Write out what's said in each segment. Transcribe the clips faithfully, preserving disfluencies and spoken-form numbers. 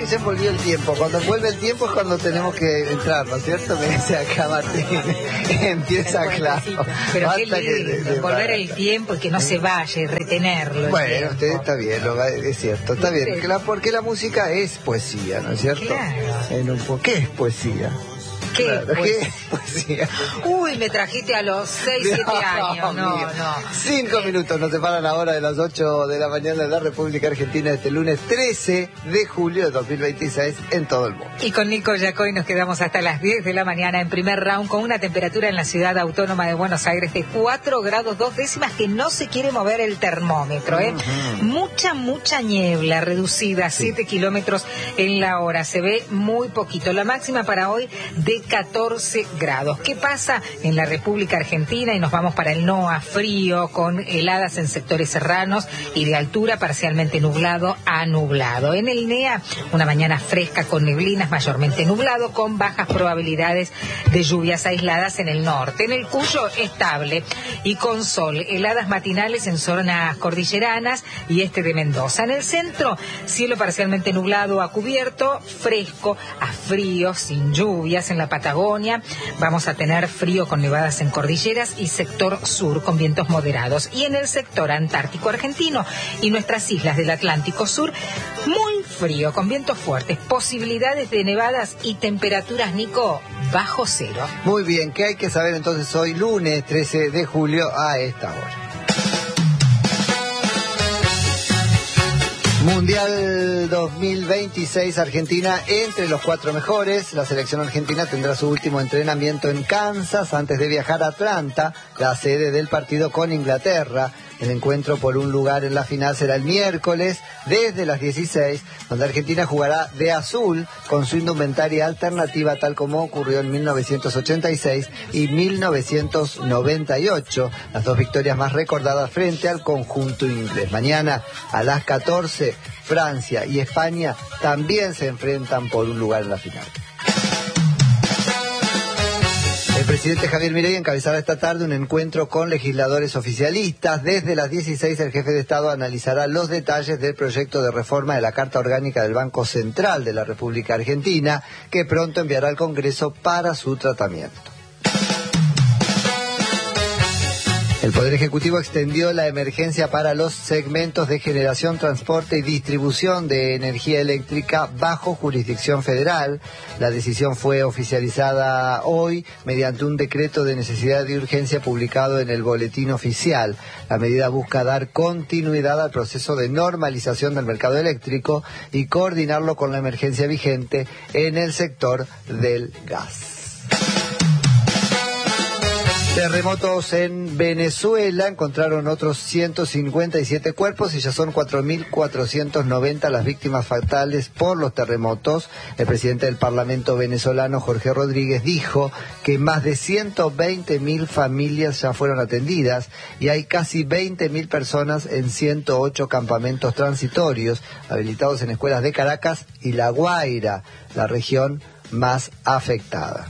que ya volvió el tiempo. Cuando vuelve el tiempo es cuando tenemos que entrar, ¿no es cierto? Me dice acá Martín. Empieza claro. Pero Basta qué lindo, que, de, de, volver el tiempo y que no se vaya y retenerlo. Bueno, usted está bien, lo va, es cierto, está bien. Porque la, porque la música es poesía, ¿no es cierto? Claro. En un, ¿qué es poesía? ¿Qué, Claro, pues? ¿qué es poesía? Uy, me trajiste a los seis, siete años. No, mío. no. Cinco minutos nos separan ahora de las ocho de la mañana de la República Argentina este lunes trece de julio de dos mil veintiséis en todo el mundo. Y con Nico Yacoy nos quedamos hasta las diez de la mañana en primer round con una temperatura en la ciudad autónoma de Buenos Aires de cuatro grados dos décimas que no se quiere mover el termómetro, ¿eh? Uh-huh. Mucha, mucha niebla reducida, sí. siete kilómetros en la hora. Se ve muy poquito. La máxima para hoy de catorce grados. ¿Qué pasa en la República Argentina? Y nos vamos para el NOA, frío, con heladas en sectores serranos y de altura, parcialmente nublado a nublado. En el NEA, una mañana fresca con neblinas, mayormente nublado, con bajas probabilidades de lluvias aisladas en el norte. En el Cuyo, estable y con sol, heladas matinales en zonas cordilleranas y este de Mendoza. En el centro, cielo parcialmente nublado a cubierto, fresco a frío, sin lluvias. En la Patagonia vamos a tener frío con nevadas en cordilleras y sector sur con vientos moderados. Y en el sector antártico argentino y nuestras islas del Atlántico Sur, muy frío con vientos fuertes, posibilidades de nevadas y temperaturas, Nico, bajo cero. Muy bien, ¿qué hay que saber entonces hoy lunes trece de julio a esta hora? Mundial dos mil veintiséis, Argentina entre los cuatro mejores. La selección argentina tendrá su último entrenamiento en Kansas antes de viajar a Atlanta, la sede del partido con Inglaterra. El encuentro por un lugar en la final será el miércoles desde las dieciséis, donde Argentina jugará de azul con su indumentaria alternativa tal como ocurrió en mil novecientos ochenta y seis y mil novecientos noventa y ocho, las dos victorias más recordadas frente al conjunto inglés. Mañana a las catorce, Francia y España también se enfrentan por un lugar en la final. El presidente Javier Milei encabezará esta tarde un encuentro con legisladores oficialistas. Desde las dieciséis, el jefe de Estado analizará los detalles del proyecto de reforma de la Carta Orgánica del Banco Central de la República Argentina, que pronto enviará al Congreso para su tratamiento. El Poder Ejecutivo extendió la emergencia para los segmentos de generación, transporte y distribución de energía eléctrica bajo jurisdicción federal. La decisión fue oficializada hoy mediante un decreto de necesidad y urgencia publicado en el Boletín Oficial. La medida busca dar continuidad al proceso de normalización del mercado eléctrico y coordinarlo con la emergencia vigente en el sector del gas. Terremotos en Venezuela, encontraron otros ciento cincuenta y siete cuerpos y ya son cuatro mil cuatrocientos noventa las víctimas fatales por los terremotos. El presidente del Parlamento venezolano, Jorge Rodríguez, dijo que más de ciento veinte mil familias ya fueron atendidas y hay casi veinte mil personas en ciento ocho campamentos transitorios habilitados en escuelas de Caracas y La Guaira, la región más afectada.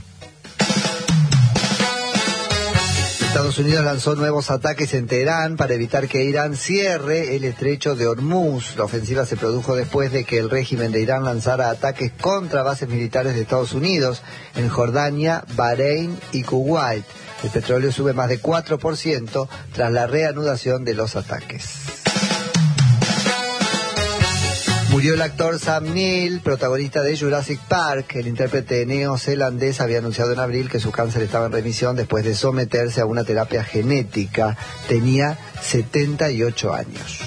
Estados Unidos lanzó nuevos ataques en Teherán para evitar que Irán cierre el estrecho de Hormuz. La ofensiva se produjo después de que el régimen de Irán lanzara ataques contra bases militares de Estados Unidos en Jordania, Bahrein y Kuwait. El petróleo sube más de cuatro por ciento tras la reanudación de los ataques. Murió el actor Sam Neill, protagonista de Jurassic Park. El intérprete neozelandés había anunciado en abril que su cáncer estaba en remisión después de someterse a una terapia genética. Tenía setenta y ocho años.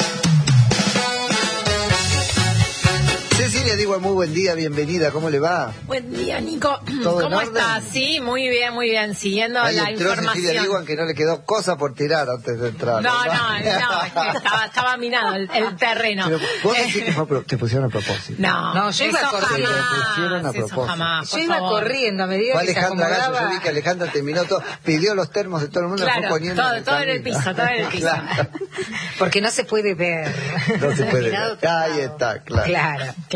Cecilia, digo, muy buen día, bienvenida, ¿cómo le va? Buen día, Nico. ¿Todo ¿Cómo en orden? estás? Sí, muy bien, muy bien, siguiendo Ahí la entró información. Cecilia Diwan, que no le quedó cosa por tirar antes de entrar. No, no, no, es que estaba, estaba minado el, el terreno. Pero vos decís que fue, pro- te pusieron a propósito. No, No, yo iba eso corriendo. jamás, Te pusieron a eso propósito. jamás, Yo por iba favor. corriendo a medida Fue que se Alejandra Gallo, acomodaba. yo vi que Alejandra terminó todo, pidió los termos de todo el mundo, Claro, lo fue poniendo todo- en el todo en el camino. piso, todo en el piso. Claro. Porque no se puede ver. No se puede Mirado ver. Ahí está, claro. Claro. Claro,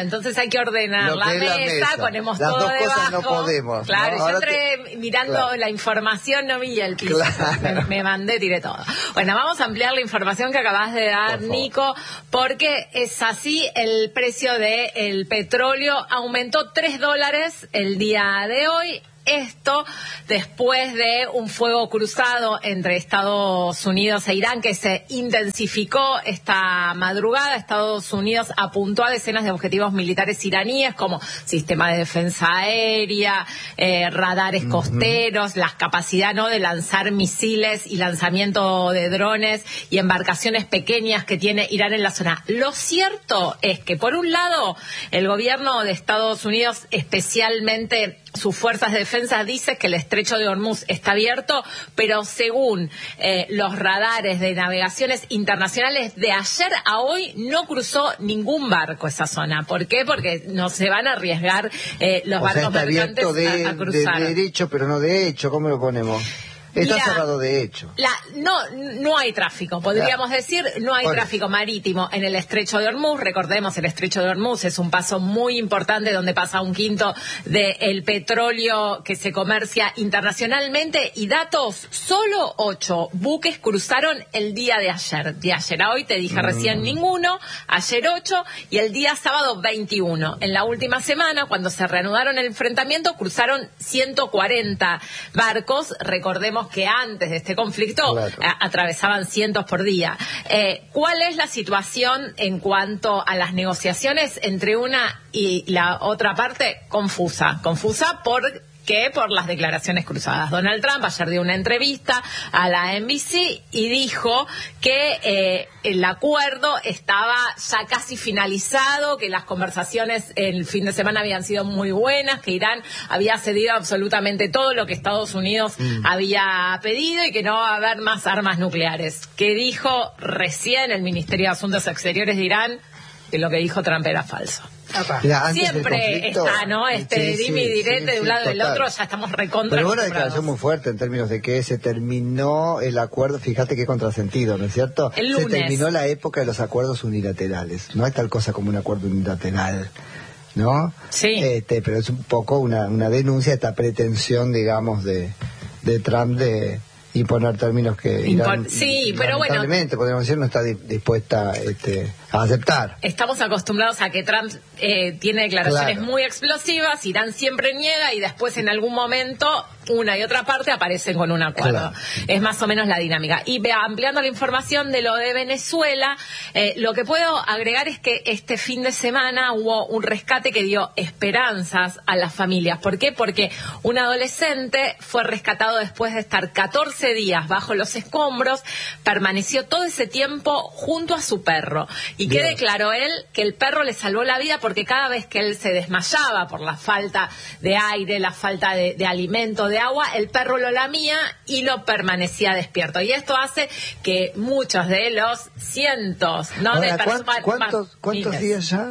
entonces hay que ordenar la mesa, la mesa, ponemos las todo dos debajo. Cosas no podemos. Claro, ¿no? yo entré te... mirando claro. la información, no vi el piso. Claro. Me, me mandé, tiré todo. Bueno, vamos a ampliar la información que acabas de dar, Por Nico, porque es así, el precio del petróleo aumentó tres dólares el día de hoy. Esto después de un fuego cruzado entre Estados Unidos e Irán que se intensificó esta madrugada. Estados Unidos apuntó a decenas de objetivos militares iraníes como sistema de defensa aérea, eh, radares uh-huh. costeros, la capacidad no de lanzar misiles y lanzamiento de drones y embarcaciones pequeñas que tiene Irán en la zona. Lo cierto es que, por un lado, el gobierno de Estados Unidos, especialmente sus fuerzas de defensa, dice que el estrecho de Hormuz está abierto, pero según eh, los radares de navegaciones internacionales, de ayer a hoy no cruzó ningún barco esa zona. ¿Por qué? Porque no se van a arriesgar eh, los o barcos sea, está mercantes abierto de, a, a cruzar. De derecho, pero no de hecho. ¿Cómo lo ponemos? Está Mira, cerrado de hecho. La, no, no hay tráfico, podríamos claro. decir, no hay Por tráfico marítimo en el estrecho de Hormuz. Recordemos, el estrecho de Hormuz es un paso muy importante donde pasa un quinto del petróleo que se comercia internacionalmente. Y datos, solo ocho buques cruzaron el día de ayer. De ayer a hoy, te dije mm. recién ninguno, ayer ocho y el día sábado veintiuno. En la última semana, cuando se reanudaron el enfrentamiento, cruzaron ciento cuarenta barcos. Recordemos que antes de este conflicto claro. a, atravesaban cientos por día. Eh, ¿Cuál es la situación en cuanto a las negociaciones entre una y la otra parte? Confusa. Confusa por... que por las declaraciones cruzadas. Donald Trump ayer dio una entrevista a la N B C y dijo que eh, el acuerdo estaba ya casi finalizado, que las conversaciones el fin de semana habían sido muy buenas, que Irán había cedido absolutamente todo lo que Estados Unidos mm. había pedido y que no va a haber más armas nucleares. Que dijo recién el Ministerio de Asuntos Exteriores de Irán que lo que dijo Trump era falso. Mira, siempre está, ¿no? Este sí, dime y direte sí, sí, de un sí, lado y del total. otro, ya estamos recontra. Pero una declaración muy fuerte en términos de que se terminó el acuerdo, fíjate qué contrasentido, ¿no es cierto? El lunes. Se terminó la época de los acuerdos unilaterales. No hay tal cosa como un acuerdo unilateral, ¿no? Sí. Este, pero es un poco una, una denuncia, esta pretensión, digamos, de, de Trump de imponer términos que Irán, sí, pero bueno, lamentablemente, podríamos decir, no está dispuesta este, a aceptar. Estamos acostumbrados a que Trump eh, tiene declaraciones claro. muy explosivas, Irán siempre niega y después en algún momento una y otra parte aparecen con un acuerdo. Claro. Es más o menos la dinámica. Y ampliando la información de lo de Venezuela, eh, lo que puedo agregar es que este fin de semana hubo un rescate que dio esperanzas a las familias. ¿Por qué? Porque un adolescente fue rescatado después de estar catorce días bajo los escombros, permaneció todo ese tiempo junto a su perro. ¿Y qué declaró él? Que el perro le salvó la vida porque cada vez que él se desmayaba por la falta de aire, la falta de, de alimento, de agua, el perro lo lamía y lo permanecía despierto. Y esto hace que muchos de los cientos, ¿no? Ahora, de personas, ¿cuántos, ¿cuántos días ya?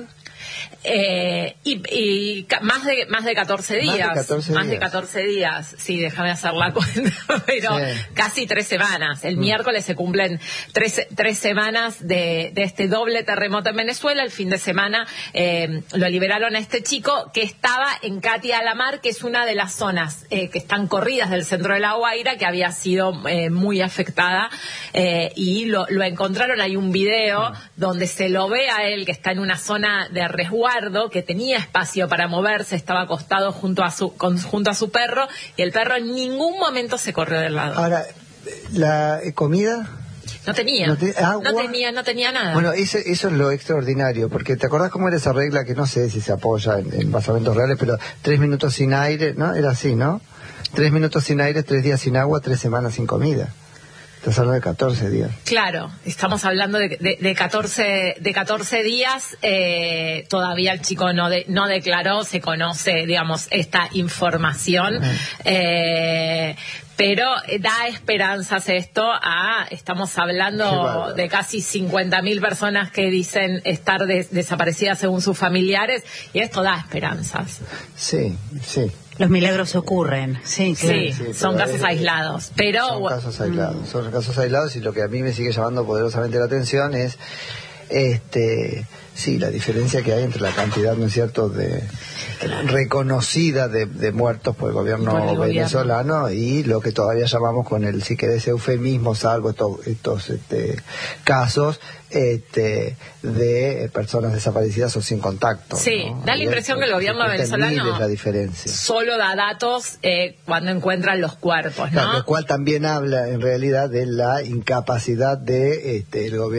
Eh, y, y más de más de catorce días, más de catorce más días. de catorce días, sí, déjame hacer la cuenta, pero sí. casi tres semanas. El mm. miércoles se cumplen tres, tres semanas de, de este doble terremoto en Venezuela. El fin de semana eh, lo liberaron a este chico que estaba en Catia la Mar, que es una de las zonas eh, que están corridas del centro de La Guaira, que había sido eh, muy afectada, eh, y lo, lo encontraron. Hay un video mm. donde se lo ve a él que está en una zona de resguardo, que tenía espacio para moverse, estaba acostado junto a su con, junto a su perro, y el perro en ningún momento se corrió del lado. Ahora, ¿la comida? No tenía, no, te, no tenía, no tenía nada. Bueno, eso, eso es lo extraordinario, porque ¿te acordás cómo era esa regla que no sé si se apoya en, en basamentos reales, pero tres minutos sin aire, ¿no? Era así, ¿no? Tres minutos sin aire, tres días sin agua, tres semanas sin comida. Estás hablando de catorce días. Claro, estamos hablando de, de, de, catorce, de catorce días. Eh, todavía el chico no de, no declaró, se conoce, digamos, esta información. Uh-huh. Eh, pero da esperanzas esto a, estamos hablando de casi cincuenta mil personas que dicen estar des, desaparecidas según sus familiares, y esto da esperanzas. Sí, sí. Los milagros ocurren, sí, claro. Sí, sí, son casos aislados, pero... Son casos aislados, son casos aislados, y lo que a mí me sigue llamando poderosamente la atención es Este, sí, la diferencia que hay entre la cantidad, ¿no es cierto?, de reconocida de, de muertos por el gobierno Por el venezolano gobierno. Y lo que todavía llamamos con el, si querés, eufemismo, salvo estos, estos este, casos este, de personas desaparecidas o sin contacto. Sí, ¿no? da la impresión que el gobierno venezolano es la diferencia. solo da datos eh, cuando encuentran los cuerpos, ¿no? Claro, lo cual también habla en realidad de la incapacidad de este, el gobierno